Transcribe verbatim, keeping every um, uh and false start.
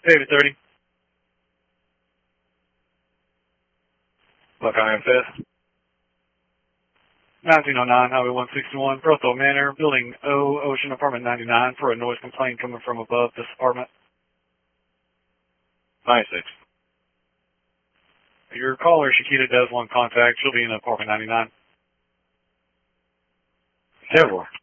David thirty. Buckeye and Fifth. nineteen oh nine, Highway one sixty-one, Berthold Manor, Building O, Ocean Apartment ninety-nine, for a noise complaint coming from above this apartment. ninety-six. Your caller, Shakita, does want contact. She'll be in apartment ninety-nine. ten four.